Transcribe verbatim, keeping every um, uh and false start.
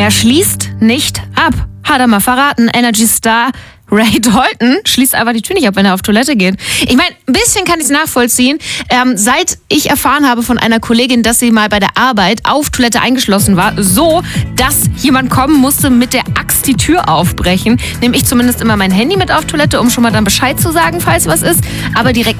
Er schließt nicht ab. Hat er mal verraten. Energy Star Ray Dalton schließt einfach die Tür nicht ab, wenn er auf Toilette geht. Ich meine, ein bisschen kann ich es nachvollziehen. Ähm, seit ich erfahren habe von einer Kollegin, dass sie mal bei der Arbeit auf Toilette eingeschlossen war, so, dass jemand kommen musste mit der Axt die Tür aufbrechen, nehme ich zumindest immer mein Handy mit auf Toilette, um schon mal dann Bescheid zu sagen, falls was ist. Aber direkt